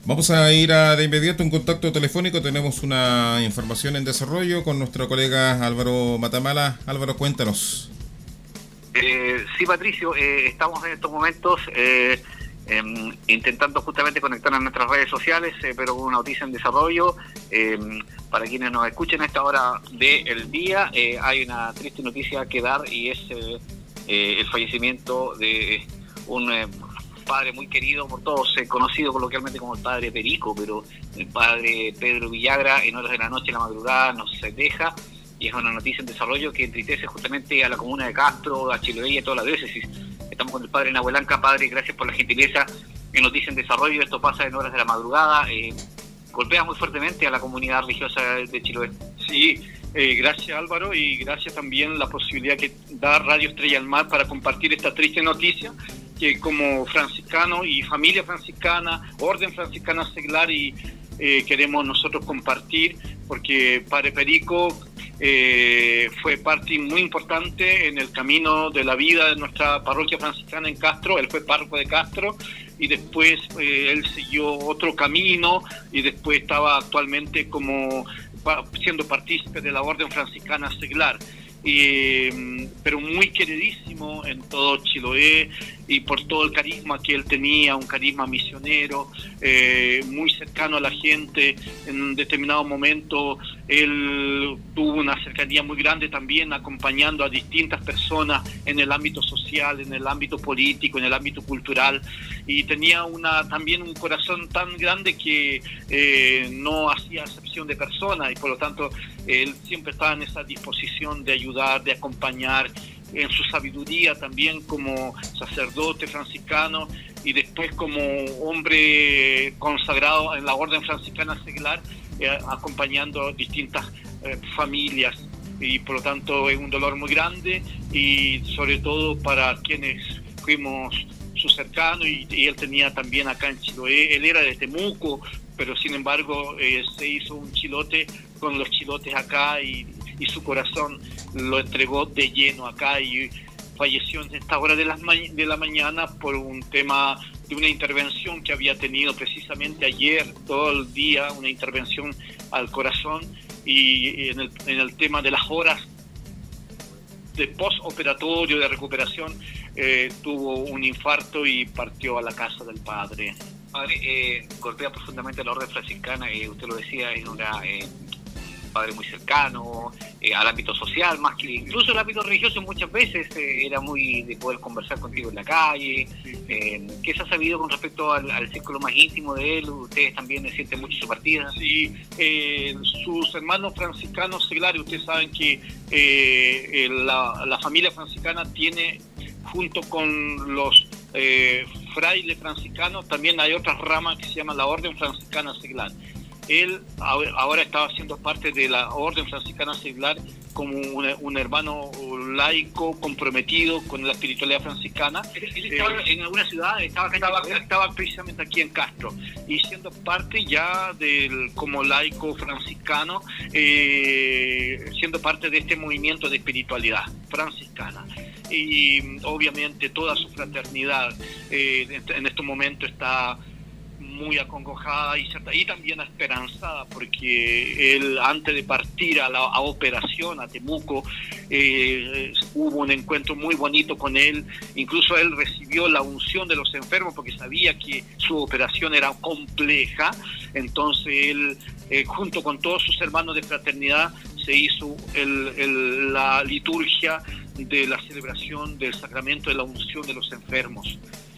Vamos a ir de inmediato a un contacto telefónico. Tenemos una información en desarrollo con nuestro colega Álvaro Matamala. Álvaro, cuéntanos. Sí, Patricio, estamos en estos momentos intentando justamente conectar a nuestras redes sociales, pero con una noticia en desarrollo. Para quienes nos escuchen a esta hora del día, hay una triste noticia que dar, y es el fallecimiento de un padre muy querido por todos, conocido coloquialmente como el padre Perico, pero el padre Pedro Villagra en horas de la noche, en la madrugada, nos deja, y es una noticia en desarrollo que entristece justamente a la comuna de Castro, a Chiloé y a toda la diócesis. Estamos con el padre Nahuelanca. Padre, gracias por la gentileza en noticia en desarrollo. Esto pasa en horas de la madrugada, golpea muy fuertemente a la comunidad religiosa de Chiloé. Sí, gracias Álvaro, y gracias también la posibilidad que da Radio Estrella al Mar para compartir esta triste noticia, que como franciscano y familia franciscana, orden franciscana seglar, y queremos nosotros compartir, porque Padre Perico fue parte muy importante en el camino de la vida de nuestra parroquia franciscana en Castro. Él fue párroco de Castro y después él siguió otro camino, y después estaba actualmente como siendo partícipe de la orden franciscana seglar. Pero muy queridísimo en todo Chiloé, y por todo el carisma que él tenía, un carisma misionero, muy cercano a la gente. En un determinado momento él tuvo una cercanía muy grande también, acompañando a distintas personas en el ámbito social, en el ámbito político, en el ámbito cultural, y tenía también un corazón tan grande que no hacía acepción de personas, y por lo tanto él siempre estaba en esa disposición de ayudar, de acompañar, en su sabiduría también como sacerdote franciscano, y después como hombre consagrado en la orden franciscana seglar, acompañando distintas familias. Y por lo tanto es un dolor muy grande, y sobre todo para quienes fuimos sus cercanos, y él tenía también acá en Chiloé. Él era de Temuco, pero sin embargo se hizo un chilote con los chilotes acá, y su corazón lo entregó de lleno acá, y falleció en esta hora de la mañana por un tema de una intervención que había tenido precisamente ayer todo el día, una intervención al corazón, y en el tema de las horas de postoperatorio, de recuperación, tuvo un infarto y partió a la casa del padre. Padre, golpea profundamente la orden franciscana, usted lo decía, es una padre muy cercano al ámbito social, más que incluso el ámbito religioso. Muchas veces era muy de poder conversar contigo en la calle. ¿Qué se ha sabido con respecto al círculo más íntimo de él? ¿Ustedes también sienten mucho su partida? Sí, sus hermanos franciscanos seglares, ustedes saben que la familia franciscana tiene, junto con los frailes franciscanos, también hay otras ramas que se llaman la orden franciscana seglar. Él ahora estaba siendo parte de la orden franciscana seglar como un hermano laico comprometido con la espiritualidad franciscana. ¿Él estaba en alguna ciudad? Estaba precisamente aquí en Castro, y siendo parte ya como laico franciscano, siendo parte de este movimiento de espiritualidad franciscana. Y obviamente toda su fraternidad en este momento está muy acongojada y también esperanzada, porque él, antes de partir a operación a Temuco, hubo un encuentro muy bonito con él. Incluso él recibió la unción de los enfermos, porque sabía que su operación era compleja. Entonces él, junto con todos sus hermanos de fraternidad, se hizo la liturgia de la celebración del sacramento de la unción de los enfermos.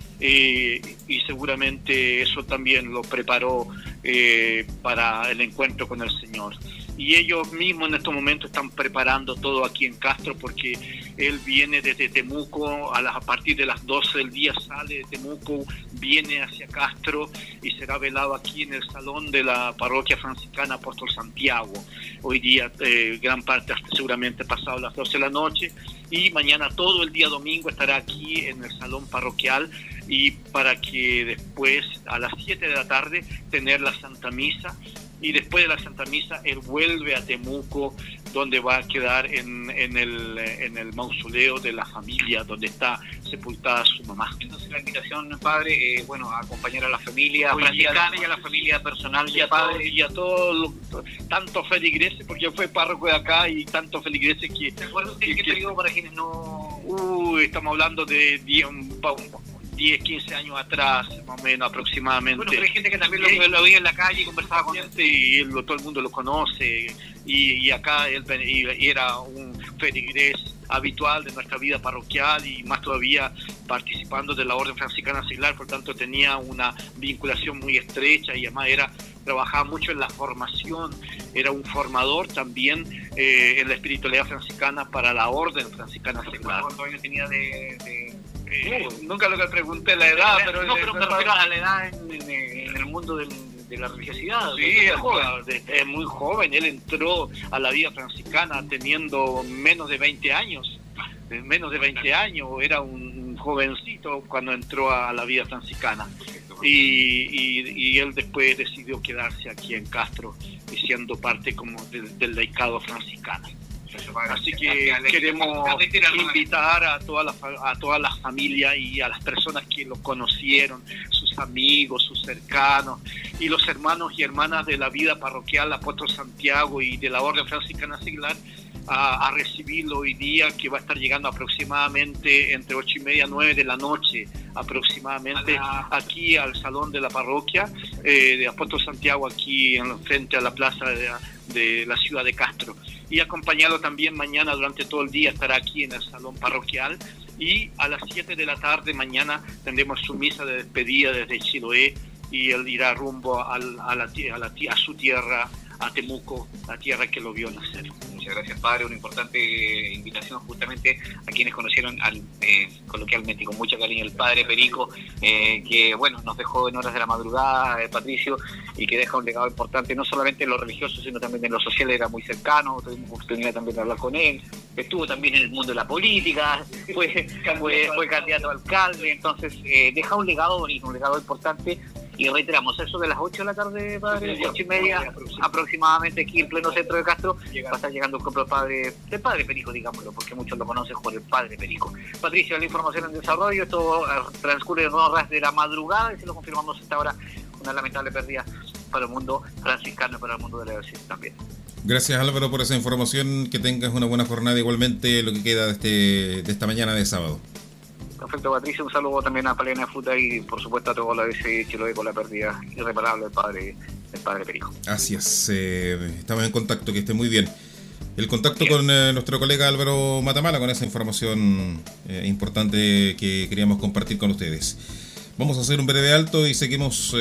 Y seguramente eso también lo preparó para el encuentro con el Señor. Y ellos mismos en estos momentos están preparando todo aquí en Castro, porque él viene desde Temuco, a partir de las 12 del día sale de Temuco, viene hacia Castro y será velado aquí en el salón de la parroquia franciscana Apóstol Santiago. Hoy día gran parte, hasta seguramente pasado las 12 de la noche, y mañana todo el día domingo estará aquí en el salón parroquial, y para que después a las 7 de la tarde tener la Santa Misa y después de la Santa Misa él vuelve a Temuco, donde va a quedar en el mausoleo de la familia, donde está sepultada su mamá. Entonces la invitación, padre, a acompañar a la familia franciscana y a la familia personal del padre. Y a todos, tantos feligreses, porque fue párroco de acá, y tantos feligreses que... ¿Se acuerda usted qué periodo para quienes no...? Estamos hablando de 10, 15 años atrás, más o menos, aproximadamente. Bueno, pero hay gente que también lo veía en la calle y conversaba con él. Y todo el mundo lo conoce, y acá él era un feligrés habitual de nuestra vida parroquial, y más todavía participando de la Orden Franciscana Seglar, por tanto tenía una vinculación muy estrecha, y además trabajaba mucho en la formación, era un formador también en la espiritualidad franciscana para la Orden Franciscana Seglar. ¿Cuántos años tenía nunca lo que pregunté la edad, pero me refiero a la edad en el mundo de la religiosidad. Sí, es muy joven. Él entró a la vida franciscana teniendo menos de 20 años. Era un jovencito cuando entró a la vida franciscana. Y él después decidió quedarse aquí en Castro, siendo parte como del laicado franciscano. Así que queremos invitar a toda la familia y a las personas que lo conocieron, sus amigos, sus cercanos, y los hermanos y hermanas de la vida parroquial Apóstol Santiago y de la Orden Franciscana Seglar, a recibirlo hoy día, que va a estar llegando aproximadamente entre 8:30 y 9 de la noche, aproximadamente, aquí al salón de la parroquia de Apóstol Santiago, aquí frente a la plaza de la ciudad de Castro. Y acompañado también mañana durante todo el día estará aquí en el salón parroquial, y a las 7 de la tarde mañana tendremos su misa de despedida desde Chiloé, y él irá rumbo a su tierra, a Temuco, la tierra que lo vio nacer. Muchas gracias, padre. Una importante invitación justamente a quienes conocieron coloquialmente y con mucho cariño el padre Perico, que nos dejó en horas de la madrugada, Patricio, y que deja un legado importante no solamente en lo religioso, sino también en lo social. Era muy cercano, tuvimos oportunidad también de hablar con él, estuvo también en el mundo de la política, fue candidato a alcalde. Entonces deja un legado bonito, un legado importante. Y reiteramos, eso de las 8 de la tarde, padre, 8:30 aproximadamente, aquí en pleno centro de Castro, va a estar llegando el compro del padre Perico, digámoslo, porque muchos lo conocen por el padre Perico. Patricio, la información en desarrollo, esto transcurre en horas de la madrugada, y si lo confirmamos hasta ahora, una lamentable pérdida para el mundo franciscano y para el mundo de la universidad también. Gracias, Álvaro, por esa información. Que tengas una buena jornada, igualmente lo que queda de esta mañana de sábado. Perfecto, Patricio, un saludo también a Palena Fruta y por supuesto a toda la DC Chiloé con la pérdida irreparable del padre Perico. Así es, estamos en contacto, que esté muy bien. El contacto con nuestro colega Álvaro Matamala, con esa información importante que queríamos compartir con ustedes. Vamos a hacer un breve alto y seguimos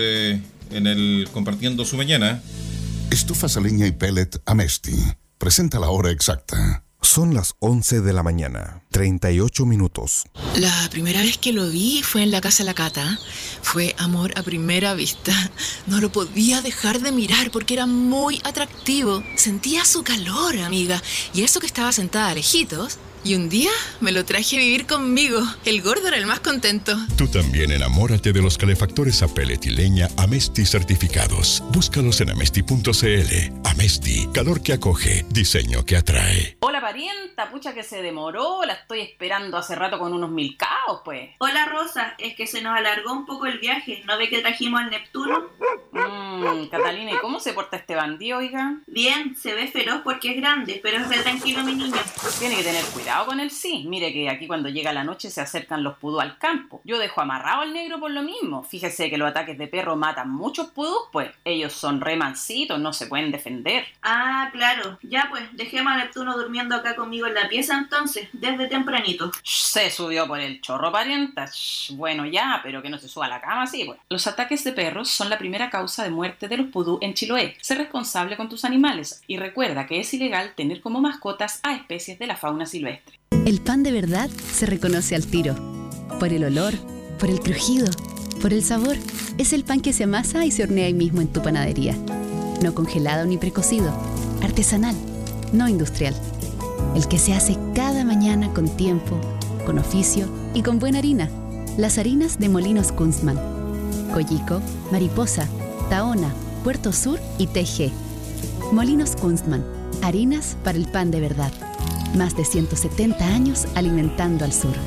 compartiendo su mañana. Estufas a leña y pellet Amesti presenta la hora exacta. Son las 11 de la mañana, 38 minutos. La primera vez que lo vi fue en la casa de la Cata. Fue amor a primera vista. No lo podía dejar de mirar porque era muy atractivo. Sentía su calor, amiga. Y eso que estaba sentada lejitos. Y un día me lo traje a vivir conmigo. El gordo era el más contento. Tú también enamórate de los calefactores a pellet y leña Amesti certificados. Búscalos en amesti.cl. Amesti, calor que acoge, diseño que atrae. Hola parienta, pucha que se demoró. La estoy esperando hace rato con unos 1000 caos, pues. Hola Rosa, es que se nos alargó un poco el viaje. ¿No ve que trajimos al Neptuno? Catalina, ¿y cómo se porta este bandido, oiga? Bien, se ve feroz porque es grande, pero es re tranquilo mi niño. Tiene que tener cuidado con él, sí. Mire que aquí cuando llega la noche se acercan los pudú al campo. Yo dejo amarrado al negro por lo mismo. Fíjese que los ataques de perro matan muchos pudú, pues. Ellos son re mansitos, no se pueden defender. Ah, claro. Ya pues, dejemos a Neptuno durmiendo acá conmigo en la pieza entonces, desde tempranito. Se subió por el chorro, parienta. Bueno, ya, pero que no se suba a la cama, sí, pues. Los ataques de perros son la primera causa de muerte de los pudú en Chiloé. Sé responsable con tus animales y recuerda que es ilegal tener como mascotas a especies de la fauna silvestre. El pan de verdad se reconoce al tiro. Por el olor, por el crujido, por el sabor. Es el pan que se amasa y se hornea ahí mismo en tu panadería. No congelado ni precocido. Artesanal, no industrial. El que se hace cada mañana con tiempo, con oficio y con buena harina. Las harinas de Molinos Kunzman. Collico, Mariposa, Tahona, Puerto Sur y TG. Molinos Kunstmann, harinas para el pan de verdad. Más de 170 años alimentando al sur.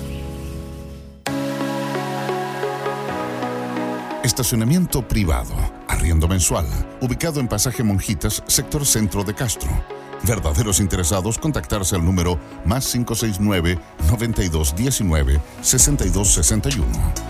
Estacionamiento privado, arriendo mensual, ubicado en Pasaje Monjitas, sector centro de Castro. Verdaderos interesados, contactarse al número +569 9219 6261.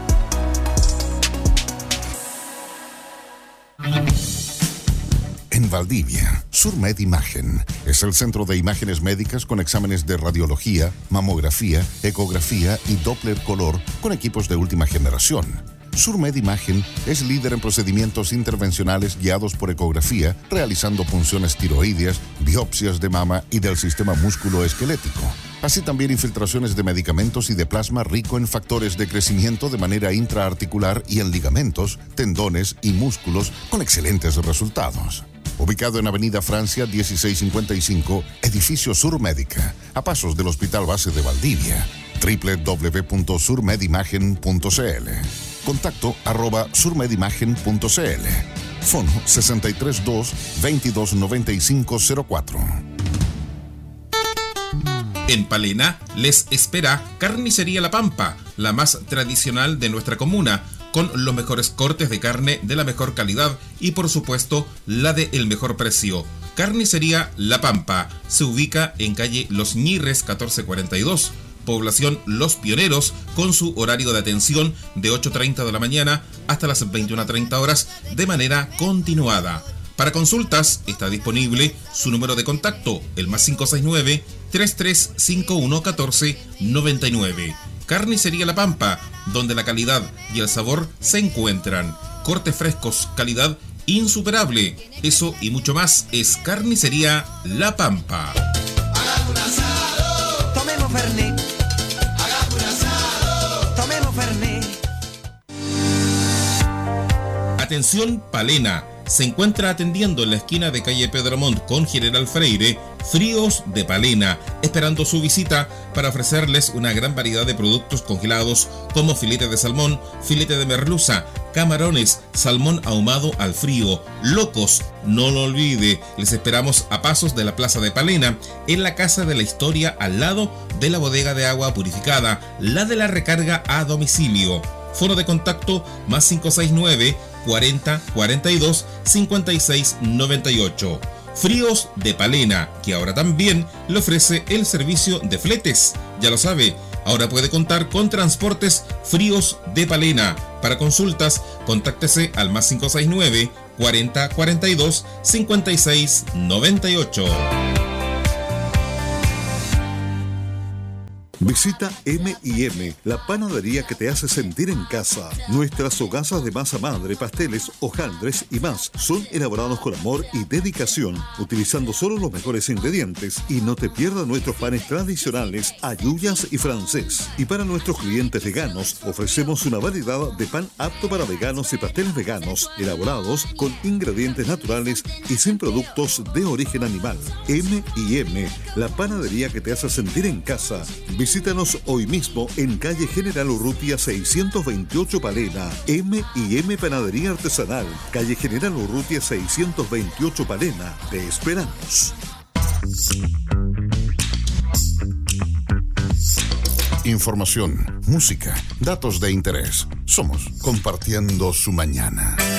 En Valdivia, Surmed Imagen es el centro de imágenes médicas con exámenes de radiología, mamografía, ecografía y Doppler color con equipos de última generación. Surmed Imagen es líder en procedimientos intervencionales guiados por ecografía, realizando punciones tiroideas, biopsias de mama y del sistema músculo-esquelético. Así también infiltraciones de medicamentos y de plasma rico en factores de crecimiento de manera intraarticular y en ligamentos, tendones y músculos con excelentes resultados. Ubicado en Avenida Francia 1655, Edificio Surmédica, a pasos del Hospital Base de Valdivia. www.surmedimagen.cl. Contacto @surmedimagen.cl. Fono 632-229504. En Palena les espera Carnicería La Pampa, la más tradicional de nuestra comuna, con los mejores cortes de carne de la mejor calidad y por supuesto la de el mejor precio. Carnicería La Pampa se ubica en calle Los Ñirres 1442, población Los Pioneros, con su horario de atención de 8:30 de la mañana hasta las 21:30 horas de manera continuada. Para consultas está disponible su número de contacto, el +569 3351 1499. Carnicería La Pampa, donde la calidad y el sabor se encuentran. Cortes frescos, calidad insuperable. Eso y mucho más es Carnicería La Pampa. Hagamos un asado, tomemos Fernet. Hagamos un asado, tomemos Fernet. Atención Palena. Se encuentra atendiendo en la esquina de calle Pedro Montt con General Freire, Fríos de Palena, esperando su visita para ofrecerles una gran variedad de productos congelados como filete de salmón, filete de merluza, camarones, salmón ahumado al frío, locos. No lo olvide, les esperamos a pasos de la Plaza de Palena, en la Casa de la Historia, al lado de la bodega de agua purificada, la de la recarga a domicilio. Foro de contacto +569 40 42 56 98. Fríos de Palena, que ahora también le ofrece el servicio de fletes. Ya lo sabe, ahora puede contar con Transportes Fríos de Palena. Para consultas, contáctese al +569 40 42 56 98. Visita M&M, la panadería que te hace sentir en casa. Nuestras hogazas de masa madre, pasteles, hojaldres y más son elaborados con amor y dedicación, utilizando solo los mejores ingredientes. Y no te pierdas nuestros panes tradicionales, ayuyas y francés. Y para nuestros clientes veganos, ofrecemos una variedad de pan apto para veganos y pasteles veganos, elaborados con ingredientes naturales y sin productos de origen animal. M&M, la panadería que te hace sentir en casa. Visítanos hoy mismo en calle General Urrutia 628 Palena. M&M Panadería Artesanal, calle General Urrutia 628 Palena. Te esperamos. Información, música, datos de interés. Somos Compartiendo su Mañana.